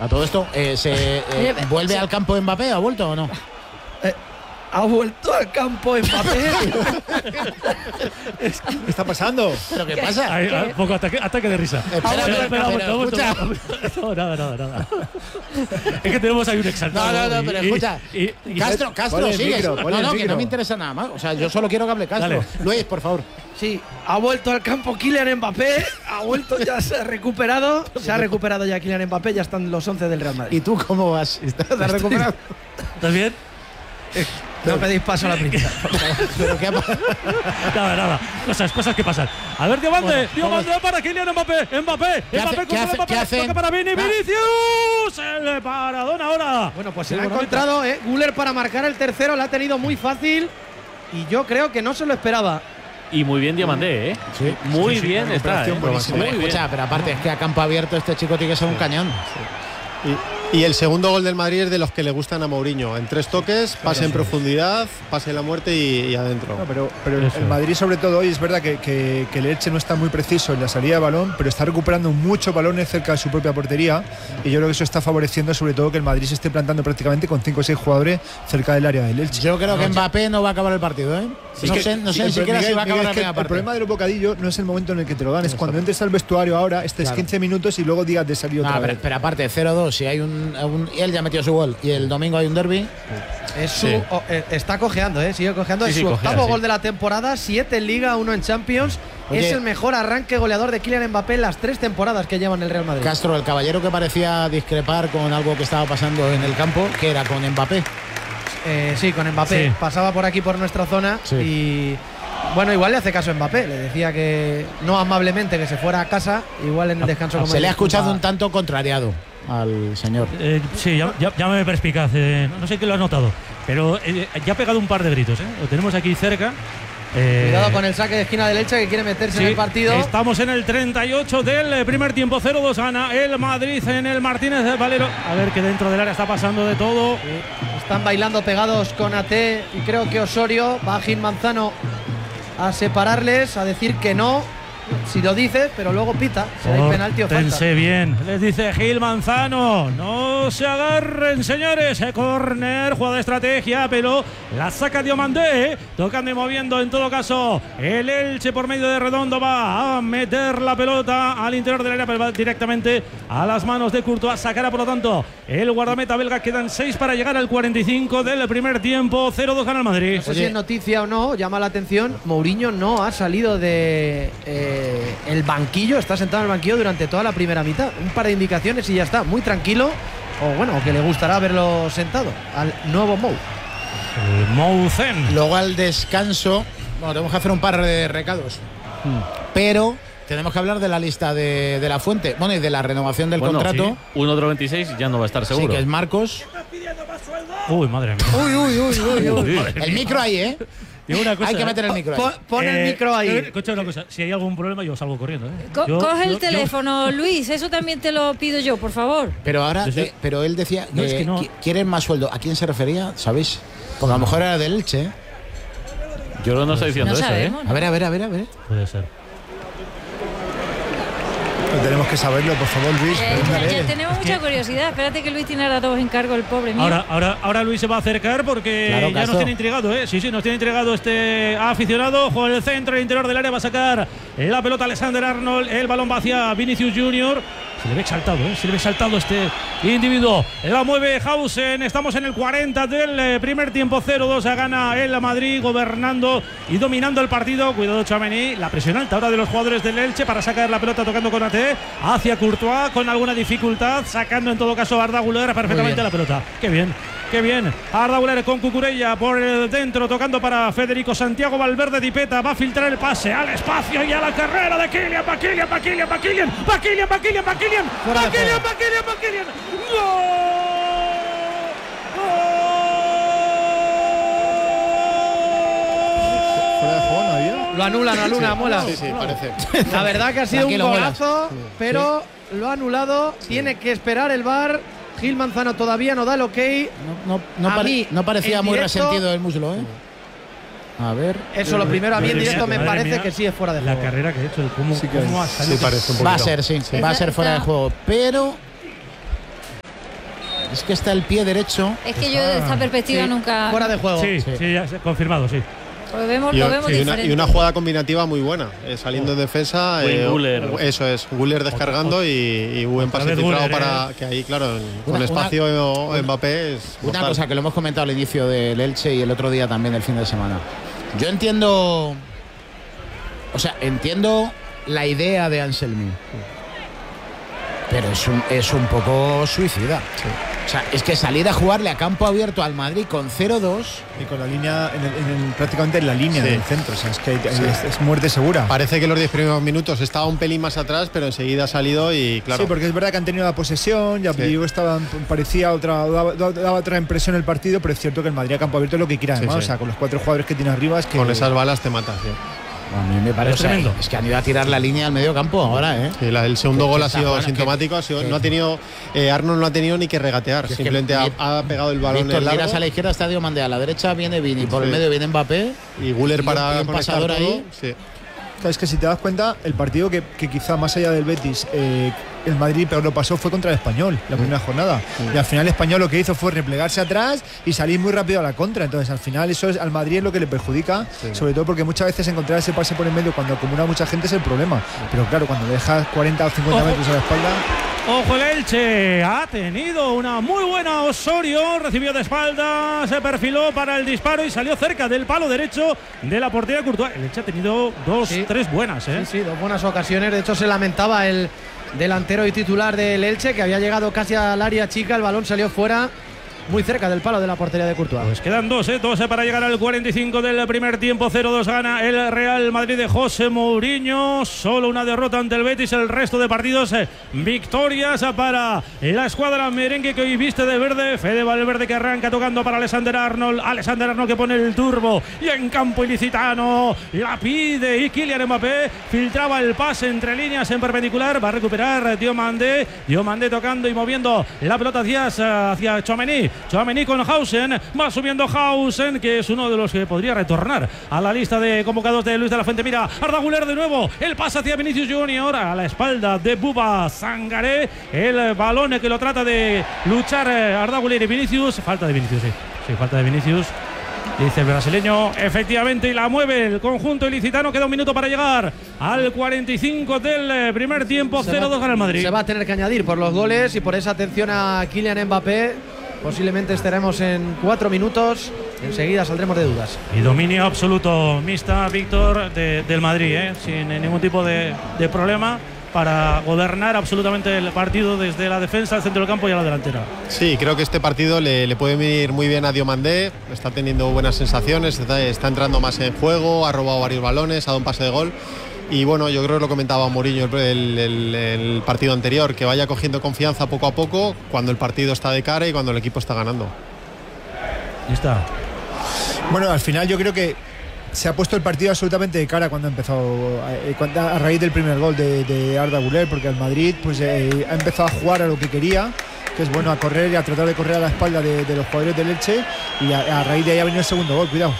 A todo esto, ¿vuelve al campo Mbappé? ¿Ha vuelto o no? Ha vuelto al campo Mbappé. ¿Qué está pasando? ¿Pero qué pasa? Un poco ataque de risa. Espera, escucha. No, nada. Es que tenemos ahí un exaltado. No, pero escucha. Castro, sigue. Que no me interesa nada más. O sea, yo solo quiero que hable Castro. Dale. Luis, por favor. Sí, ha vuelto al campo Kylian Mbappé. Ha vuelto, ya se ha recuperado. Se ha recuperado ya Kylian Mbappé. Ya están los 11 del Real Madrid. ¿Y tú cómo vas? ¿Estás recuperado? ¿Estás bien? No pedís paso a la prensa. ¿Pero qué ha pasado? Nada. Cosas que pasan. A ver, Diomande para Kylian Mbappé. Mbappé ¿Qué hace? Toca para Vinicius. El paradón ahora. Bueno, pues se lo ha encontrado, Güler para marcar el tercero. La ha tenido muy fácil. Y yo creo que no se lo esperaba. Y muy bien Diomandé, ¿eh? Sí. Muy bien está, ¿eh? Muy bien. Escucha, pero aparte es que a campo abierto este chico tiene que ser un cañón. Y el segundo gol del Madrid es de los que le gustan a Mourinho. En 3 toques, pase en profundidad, pase en la muerte y adentro. No, pero el Madrid, sobre todo hoy, es verdad que el Elche no está muy preciso en la salida de balón, pero está recuperando muchos balones cerca de su propia portería. Y yo creo que eso está favoreciendo, sobre todo, que el Madrid se esté plantando prácticamente con 5 o 6 jugadores cerca del área del Elche. Yo creo que Mbappé no va a acabar el partido, ¿eh? No sé ni siquiera si va a acabar la primera parte. El problema de los bocadillos no es el momento en el que te lo dan, es cuando entres al vestuario ahora, estés 15 minutos y luego digas de salir otra vez. Pero aparte, 0-2, si hay y él ya metió su gol y el domingo hay un derbi. Está cojeando, sigue cojeando. Es su octavo gol de la temporada, 7 en Liga, 1 en Champions. Oye, es el mejor arranque goleador de Kylian Mbappé en las 3 temporadas que lleva en el Real Madrid. Castro, el caballero que parecía discrepar con algo que estaba pasando en el campo, que era con Mbappé. Sí, con Mbappé. Sí. Pasaba por aquí, por nuestra zona, y bueno, igual le hace caso a Mbappé. Le decía que no amablemente que se fuera a casa, igual en el descanso. Se le ha escuchado un tanto contrariado al señor. Sí, llámame perspicaz. No sé qué lo has notado, pero ya ha pegado un par de gritos. Lo tenemos aquí cerca. Cuidado con el saque de esquina del Elche que quiere meterse en el partido. Estamos en el 38 del primer tiempo. 0-2 gana el Madrid en el Martínez de Valero. A ver que dentro del área está pasando de todo. Están bailando pegados con AT y creo que Osorio. Va Gil Manzano a separarles, a decir que no. Si lo dice, pero luego pita. Será penalti o falta. Pense bien, les dice Gil Manzano. No se agarren, señores. Corner, jugada de estrategia, pero la saca Diomandé. Tocando y moviendo, en todo caso, el Elche por medio de Redondo va a meter la pelota al interior del área, pero va directamente a las manos de Courtois. Sacará, por lo tanto, el guardameta belga. Quedan 6 para llegar al 45 del primer tiempo. 0-2 gana el Madrid. No sé si es noticia o no, llama la atención. Mourinho no ha salido de el banquillo, está sentado en el banquillo durante toda la primera mitad. Un par de indicaciones y ya está, muy tranquilo. O bueno, que le gustará verlo sentado al nuevo Mou. Mouzen. Luego al descanso, bueno, tenemos que hacer un par de recados. Pero tenemos que hablar de la lista de la Fuente, bueno, y de la renovación del contrato. Sí. 1,26 ya no va a estar seguro. Sí, que es Marcos. Uy, madre mía. Uy. El micro ahí, ¿eh? Una cosa, hay que meter el micro ahí. Pon el micro ahí. Escucha una cosa, si hay algún problema yo salgo corriendo. Coge el teléfono, Luis, eso también te lo pido yo, por favor. Pero ahora, pero él decía No, es que no. quieren más sueldo. ¿A quién se refería? ¿Sabéis? Porque a lo mejor era del Elche. Yo no estoy diciendo No eso, sabemos, A ver. Puede ser. Tenemos que saberlo, por favor, Luis. Ya tenemos mucha curiosidad. Espérate que Luis tiene ahora 2 encargos, el pobre mío. Ahora Luis se va a acercar porque claro, ya nos tiene intrigado, ¿eh? Sí, nos tiene intrigado este aficionado. Juega el centro, el interior del área, va a sacar la pelota Alexander Arnold. El balón va hacia Vinicius Junior. Se le ve exaltado, se le ve exaltado este individuo. La mueve Hausen. Estamos en el 40 del primer tiempo. 0-2 gana el Madrid, gobernando y dominando el partido. Cuidado Tchouaméni. La presión alta ahora de los jugadores del Elche para sacar la pelota tocando con AT hacia Courtois con alguna dificultad. Sacando en todo caso a Arda Güler perfectamente la pelota. Qué bien. Arda Güler con Cucurella por el dentro, tocando para Federico Santiago Valverde. Dipeta va a filtrar el pase al espacio y a la carrera de Kylian. Va Kylian. Lo anula, mola. Sí, parece. La verdad que ha sido un golazo, Sí. pero lo ha anulado. Tiene que esperar el VAR. Gil Manzano todavía no da el ok. No parecía muy directo, resentido el muslo, ¿eh? A ver. Eso lo primero, a mí en directo me Madre parece mía, que sí es fuera de la juego. carrera que ha hecho, cómo ha salido. Sí, parece un poquito. Va a ser, va a ser fuera de juego. Pero es que está el pie derecho. Es que yo de esta perspectiva nunca. Fuera de juego. Sí, ya confirmado, sí. Lo vemos diferente. Y una jugada combinativa muy buena, saliendo en defensa. Guller. Eso es, Guller descargando y buen otra pase vez cifrado Guller, para que ahí, claro, con espacio Mbappé es Una mortal. cosa que lo hemos comentado al inicio del Elche y el otro día también del fin de semana. Yo entiendo. O sea, entiendo la idea de Anselmi. Pero es un poco suicida. Sí. O sea, es que salir a jugarle a campo abierto al Madrid con 0-2. Y con la línea, prácticamente en la línea Sí. del centro. O sea, es que es muerte segura. Parece que los 10 primeros minutos estaba un pelín más atrás, pero enseguida ha salido y claro. Sí, porque es verdad que han tenido la posesión, ya digo, daba otra impresión el partido, pero es cierto que el Madrid a campo abierto es lo que quiere además. Sí. O sea, con los 4 jugadores que tiene arriba es que. Con esas balas te matas. Sí. A mí me parece tremendo. Es que han ido a tirar la línea al medio campo ahora, ¿eh? Sí, el segundo gol ha está sido bueno, sintomático. No ha tenido, Arnold no ha tenido ni que regatear. Es que Simplemente ha pegado el balón Víctor, en largo. miras a la izquierda está Diomandé, a la derecha viene Vini, por el medio viene Mbappé. Y Guller y para un conectar pasador todo. ahí. Sí. Es que si te das cuenta, el partido que quizá más allá del Betis, el Madrid peor lo pasó fue contra el Español, la primera jornada. Y al final el Español lo que hizo fue replegarse atrás y salir muy rápido a la contra. Entonces al final eso al Madrid es lo que le perjudica, sobre todo porque muchas veces encontrar ese pase por el medio cuando acumula mucha gente es el problema. Pero claro, cuando dejas 40 o 50 metros a la espalda. Ojo, el Elche ha tenido una muy buena Osorio, recibió de espalda, se perfiló para el disparo y salió cerca del palo derecho de la portería de Courtois. El Elche ha tenido tres buenas, ¿eh? Sí, 2 buenas ocasiones. De hecho, se lamentaba el delantero y titular del Elche, que había llegado casi al área chica, el balón salió fuera, muy cerca del palo de la portería de Courtois. Pues quedan 2 para llegar al 45 del primer tiempo. 0-2 gana el Real Madrid de José Mourinho. Solo una derrota ante el Betis. El resto de partidos victorias para la escuadra merengue que hoy viste de verde. Fede Valverde que arranca tocando para Alexander Arnold. Alexander Arnold que pone el turbo y en campo ilicitano la pide y Kylian Mbappé filtraba el pase entre líneas en perpendicular. Va a recuperar Diomandé. Diomandé tocando y moviendo la pelota hacia Tchouaméni. Tchouaméni con Hausen, va subiendo Hausen, que es uno de los que podría retornar a la lista de convocados de Luis de la Fuente. Mira, Arda Güler de nuevo, el pase hacia Vinicius Junior a la espalda de Bouba Sangaré, el balón que lo trata de luchar Arda Güler y Vinicius, falta de Vinicius, sí, falta de Vinicius. Dice el brasileño, efectivamente, y la mueve el conjunto ilicitano. Queda un minuto para llegar al 45 del primer tiempo. 0-2 gana el Madrid. Se va a tener que añadir por los goles y por esa atención a Kylian Mbappé. Posiblemente estaremos en 4 minutos. Enseguida saldremos de dudas. Y dominio absoluto, mixta, Víctor, del Madrid, sin ningún tipo de problema para gobernar absolutamente el partido desde la defensa, el centro del campo y a la delantera. Sí, creo que este partido le puede venir muy bien a Diomandé. Está teniendo buenas sensaciones, está entrando más en juego, ha robado varios balones, ha dado un pase de gol. Y bueno, yo creo que lo comentaba Mourinho el partido anterior, que vaya cogiendo confianza poco a poco cuando el partido está de cara y cuando el equipo está ganando. Y está. Bueno, al final yo creo que se ha puesto el partido absolutamente de cara cuando ha empezado, a raíz del primer gol de Arda Güler, porque el Madrid pues, ha empezado a jugar a lo que quería, que es bueno, a correr y a tratar de correr a la espalda de los jugadores del Elche, y a raíz de ahí ha venido el segundo gol, cuidado.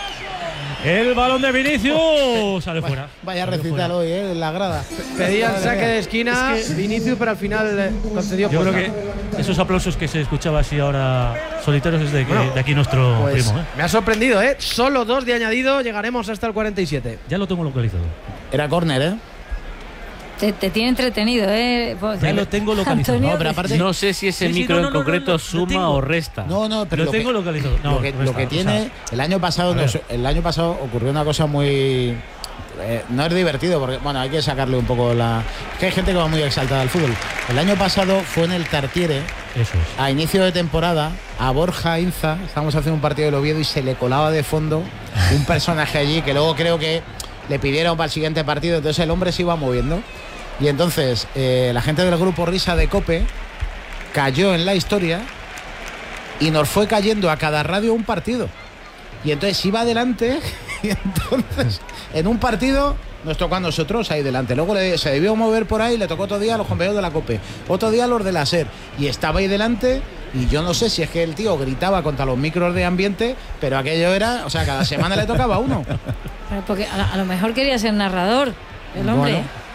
El balón de Vinicius sale fuera. Vaya recital hoy, en la grada. Pedían saque de esquina Vinicius, pero al final concedió. Yo creo que esos aplausos que se escuchaba así ahora solitarios es de aquí nuestro pues, primo. Me ha sorprendido, solo 2 de añadido, llegaremos hasta el 47. Ya lo tengo localizado. Era córner, ¿eh? Te tiene entretenido, Ya lo tengo localizado. Antonio, No, pero aparte, No sé si ese micro en concreto suma o resta. no, pero Lo tengo localizado. No, lo que tiene, el año pasado ocurrió una cosa muy no es divertido porque bueno, hay que sacarle un poco es que hay gente que va muy exaltada al fútbol. El año pasado fue en el Tartiere, eso es. a inicio de temporada, a Borja Inza, estábamos haciendo un partido del Oviedo y se le colaba de fondo un personaje allí que luego creo que le pidieron para el siguiente partido, entonces el hombre se iba moviendo. Y entonces la gente del grupo Risa de COPE cayó en la historia y nos fue cayendo a cada radio un partido. Y entonces iba adelante y entonces en un partido nos tocó a nosotros ahí delante. Luego se debió mover por ahí, le tocó otro día a los compañeros de la COPE, otro día a los de la SER. Y estaba ahí delante y yo no sé si es que el tío gritaba contra los micros de ambiente, pero aquello era, o sea, cada semana le tocaba a uno. Pero porque a lo mejor quería ser narrador, el hombre. Bueno.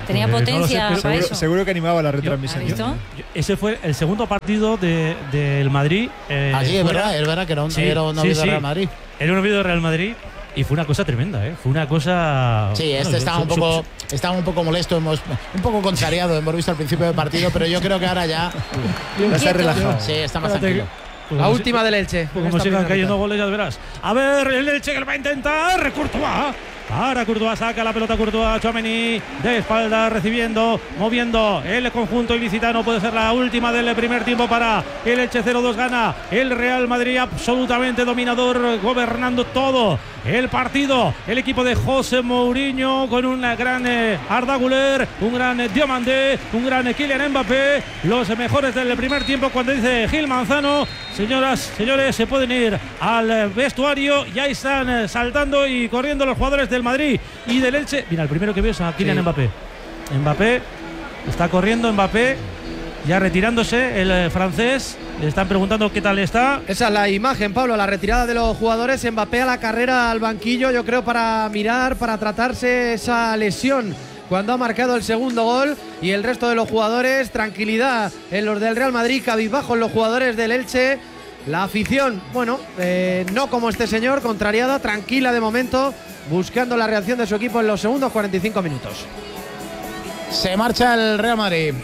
Tenía no lo sé, potencia pero- para eso. Seguro que animaba la ¿Has retransmisión. visto? Ese fue el segundo partido del Madrid. Así es verdad que era un Oviedo sí. Real Madrid. Era un Oviedo de Real Madrid y fue una cosa tremenda, ¿eh? Fue una cosa. Sí, bueno, estaba un poco molesto, un poco contrariado, hemos visto al principio del partido, pero yo creo que ahora ya Se ha relajado. sí, está más Espérate, tranquilo. pues La como última del Elche. Como Esta sigan primera cayendo mitad. goles, ya verás. A ver, el Elche que lo va a intentar. Courtois. Ahora Courtois saca la pelota. Courtois, Tchouaméni de espalda, recibiendo, moviendo el conjunto ilicitano. Puede ser la última del primer tiempo para el Elche. 0-2 gana el Real Madrid, absolutamente dominador, gobernando todo el partido. El equipo de José Mourinho con un gran Arda Güler, un gran Diomandé, un gran Kylian Mbappé. Los mejores del primer tiempo cuando dice Gil Manzano. Señoras, señores, se pueden ir al vestuario. Ya están saltando y corriendo los jugadores del Madrid y del Elche. Mira, el primero que veo es a Kylian Mbappé. Mbappé está corriendo, Mbappé ya retirándose, el francés. Le están preguntando qué tal está. Esa es la imagen, Pablo, la retirada de los jugadores. Mbappé a la carrera al banquillo, yo creo, para mirar, para tratarse esa lesión cuando ha marcado el segundo gol. Y el resto de los jugadores, tranquilidad en los del Real Madrid, cabizbajo en los jugadores del Elche. La afición, bueno, no como este señor, contrariada, tranquila de momento, buscando la reacción de su equipo en los segundos 45 minutos. Se marcha el Real Madrid.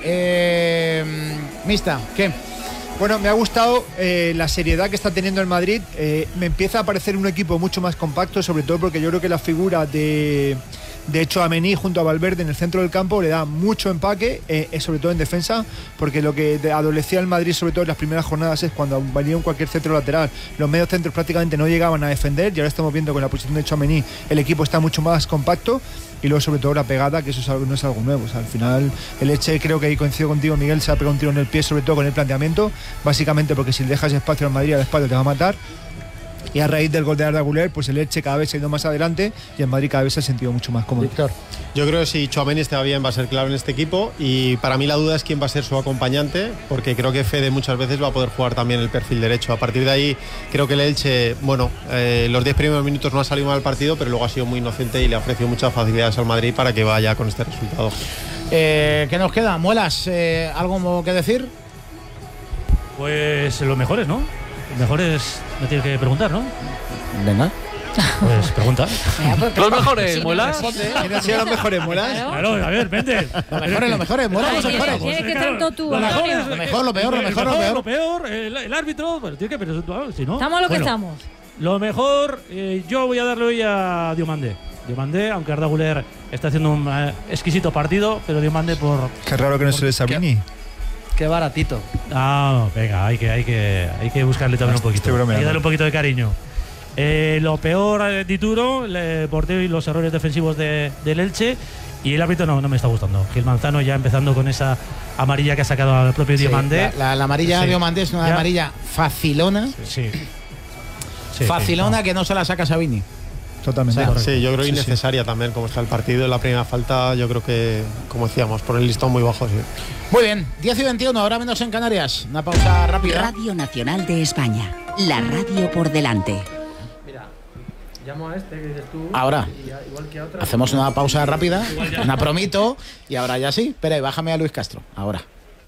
Mista, ¿qué? Bueno, me ha gustado la seriedad que está teniendo el Madrid. Me empieza a parecer un equipo mucho más compacto, sobre todo porque yo creo que la figura de Tchouaméni junto a Valverde en el centro del campo le da mucho empaque, sobre todo en defensa, porque lo que adolecía el Madrid, sobre todo en las primeras jornadas, es cuando venía un cualquier centro lateral, los medios centros prácticamente no llegaban a defender, y ahora estamos viendo que con la posición de Tchouaméni el equipo está mucho más compacto. Y luego sobre todo la pegada, que eso es algo, no es algo nuevo. O sea, al final el Elche, creo que ahí coincido contigo, Miguel, se ha pegado un tiro en el pie, sobre todo con el planteamiento, básicamente porque si le dejas espacio al Madrid al espacio te va a matar. Y a raíz del gol de Arda Güler, pues el Elche cada vez se ha ido más adelante y el Madrid cada vez se ha sentido mucho más cómodo. Víctor. Yo creo que si Tchouaméni está bien va a ser clave en este equipo, y para mí la duda es quién va a ser su acompañante, porque creo que Fede muchas veces va a poder jugar también el perfil derecho. A partir de ahí creo que el Elche, bueno, los 10 primeros minutos no ha salido mal el partido, pero luego ha sido muy inocente y le ha ofrecido muchas facilidades al Madrid para que vaya con este resultado. ¿Qué nos queda? ¿Muelas? ¿Algo que decir? Pues los mejores, ¿no? Los mejores me tienes que preguntar, ¿no? Venga. Pues pregunta. Los mejores, Muelas. ¿Quién ha sido los mejores, Muelas? Claro, a ver, vente. Los mejores, Muelas, los mejores. Tienes que tanto tú, Lo mejor Antonio. es- Lo mejor, lo peor, lo mejor, lo peor. Lo peor, el árbitro, pero tiene que, pero si no. Estamos lo que Bueno, estamos. Lo mejor, yo voy a darle hoy a Diomandé. Diomandé, aunque Arda Güler está haciendo un exquisito partido, pero Diomandé por. Qué raro que no se le Sabini. Qué baratito. Ah, venga, hay que buscarle también un poquito. Estoy bromeando. Hay que darle un poquito de cariño. Lo peor, Dituro, el portero y los errores defensivos del Elche. Y el árbitro no me está gustando. Gil Manzano ya empezando con esa amarilla que ha sacado al propio Sí, Diomandé. la amarilla Sí. de Diomandé es una Ya. amarilla facilona. Sí. Sí, Facilona sí, que no se la saca Sabini. Totalmente. Sí, yo creo Sí, sí. innecesaria también como está el partido. En la primera falta, yo creo que, como decíamos, por el listón muy bajo. Sí. Muy bien, 10:21, ahora menos en Canarias. Una pausa rápida. Radio Nacional de España. La radio por delante. Mira, llamo a este que dices tú. Ahora. Igual que a otra. Hacemos una pausa rápida, una promito, y ahora ya sí. Espera, bájame a Luis Castro. Ahora.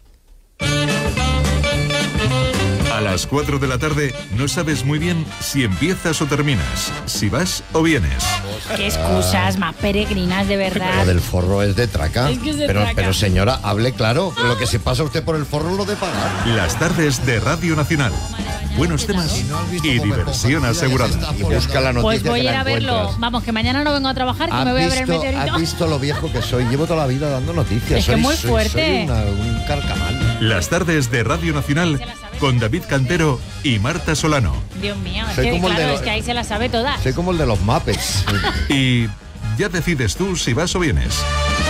A las 4 de la tarde no sabes muy bien si empiezas o terminas, si vas o vienes. Qué excusas más peregrinas, de verdad. Lo del forro es de traca. Es que es de pero, traca. pero señora, hable claro. Lo que se pasa usted por el forro lo de pagar. Las tardes de Radio Nacional. Buenos temas y diversión asegurada. Y busca la noticia Pues voy que a ir la a verlo. encuentras. Vamos, que mañana no vengo a trabajar, que me voy a ver el meteorito. ¿Has visto lo viejo que soy? Llevo toda la vida dando noticias. Es que es muy fuerte. Soy un carcamal. Las tardes de Radio Nacional con David Cantero y Marta Solano. Dios mío, es Soy que, como el de claro, los- es que ahí se la sabe toda. Soy como el de los Muppets. Y ya decides tú si vas o vienes.